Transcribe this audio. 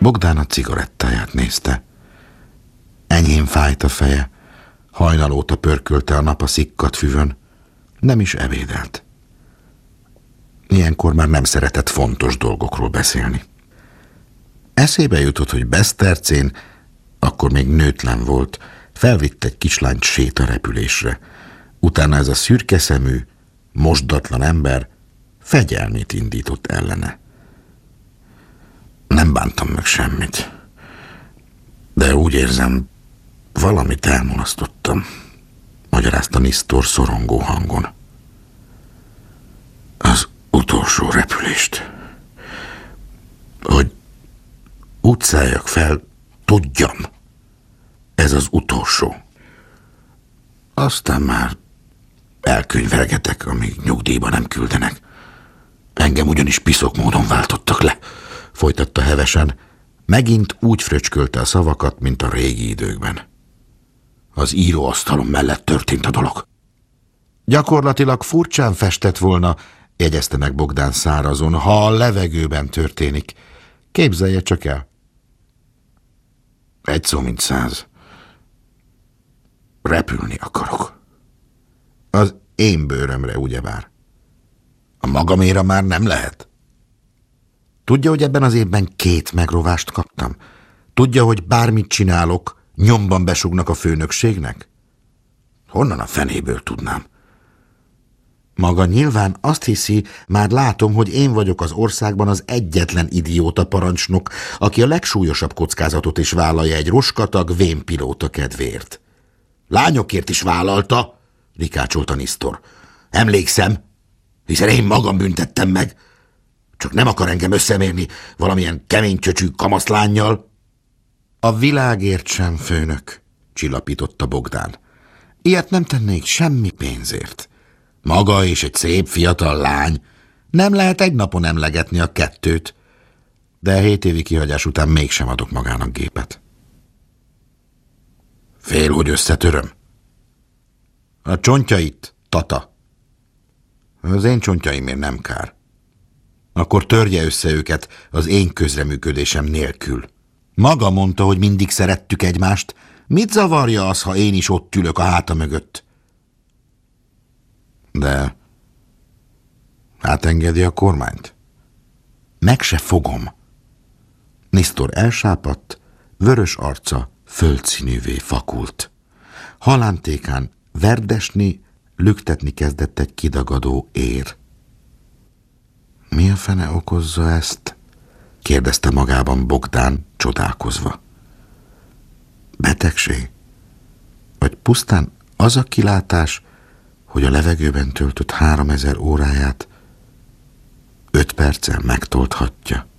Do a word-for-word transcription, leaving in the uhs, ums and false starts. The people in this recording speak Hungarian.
Bogdán a cigarettáját nézte. Enyhén fájt a feje, hajnal óta pörkölte a nap a szikkadt füvön, nem is ebédelt. Ilyenkor már nem szeretett fontos dolgokról beszélni. Eszébe jutott, hogy Besztercén, akkor még nőtlen volt, felvitt egy kislányt sétarepülésre. Utána ez a szürkeszemű, mosdatlan ember fegyelmét indított ellene. Nem bántam meg semmit, de úgy érzem, valamit elmulasztottam, magyarázta Nisztor szorongó hangon. Az utolsó repülést. Hogy utcáljak fel, tudjam, ez az utolsó. Aztán már elkönyvelgetek, amíg nyugdíjba nem küldenek. Engem ugyanis piszok módon váltottak le, folytatta hevesen. Megint úgy fröcskölte a szavakat, mint a régi időkben. Az íróasztalom mellett történt a dolog. Gyakorlatilag furcsán festett volna, jegyezte meg Bogdán szárazon, ha a levegőben történik. Képzelje csak el. Egy szó mint száz. Repülni akarok. Az én bőrömre, ugyebár. A magaméra már nem lehet. Tudja, hogy ebben az évben két megrovást kaptam? Tudja, hogy bármit csinálok, nyomban besugnak a főnökségnek? Honnan a fenéből tudnám? Maga nyilván azt hiszi, már látom, hogy én vagyok az országban az egyetlen idióta parancsnok, aki a legsúlyosabb kockázatot is vállalja egy roskatag vénpilóta kedvéért. Lányokért is vállalta, rikácsolta Nisztor. Emlékszem, hiszen én magam büntettem meg. Csak nem akar engem összemérni valamilyen kemény csöcsű kamaszlánnyal. A világért sem, főnök, csillapította Bogdán. Ilyet nem tennék semmi pénzért. Maga és egy szép fiatal lány. Nem lehet egy napon emlegetni a kettőt. De hét évi kihagyás után mégsem adok magának gépet. Fél, hogy összetöröm. A csontjait, tata. Az én csontjaimért nem kár. Akkor törje össze őket az én közreműködésem nélkül. Maga mondta, hogy mindig szerettük egymást. Mit zavarja az, ha én is ott ülök a háta mögött? De átengedi a kormányt? Meg se fogom. Nisztor elsápadt, vörös arca földszínűvé fakult. Halántékán verdesni, lüktetni kezdett egy kidagadó ér. Mi a fene okozza ezt? Kérdezte magában Bogdán csodálkozva. Betegség? Vagy pusztán az a kilátás, hogy a levegőben töltött háromezer óráját öt perccel megtolthatja?